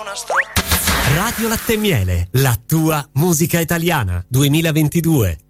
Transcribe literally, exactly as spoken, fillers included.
Radio Latte e Miele, la tua musica italiana duemilaventidue.